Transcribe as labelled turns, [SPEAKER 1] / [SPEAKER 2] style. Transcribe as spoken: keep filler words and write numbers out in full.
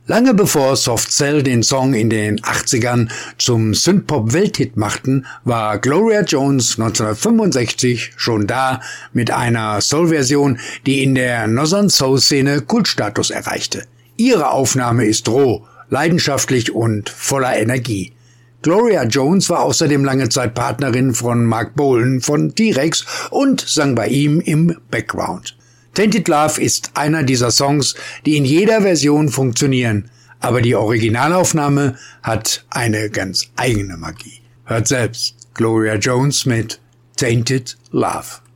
[SPEAKER 1] Lange bevor Soft Cell den Song in den achtzigern zum Synthpop-Welthit machten, war Gloria Jones neunzehnhundertfünfundsechzig schon da mit einer Soul-Version, die in der Northern Soul-Szene Kultstatus erreichte. Ihre Aufnahme ist roh, leidenschaftlich und voller Energie. Gloria Jones war außerdem lange Zeit Partnerin von Mark Bolan von T-Rex und sang bei ihm im Background. Tainted Love ist einer dieser Songs, die in jeder Version funktionieren, aber die Originalaufnahme hat eine ganz eigene Magie. Hört selbst Gloria Jones mit Tainted Love.